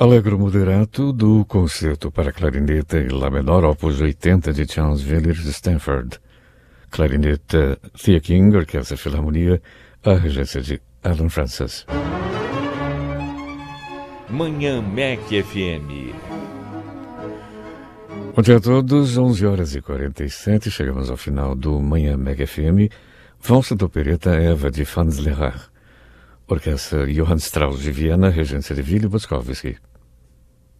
Allegro moderato do Concerto para Clarinete e Lá menor, opus 80 de Charles Villiers de Stanford. Clarinete Thea King, Orquestra Filarmonia, a regência de Alan Francis. Manhã Mac FM. Bom dia a todos, 11h47, chegamos ao final do Manhã Mac FM. Valsa da opereta Eva de Franz Lehrer. Orquestra Johann Strauss de Viena, regência de Willy Boskovsky.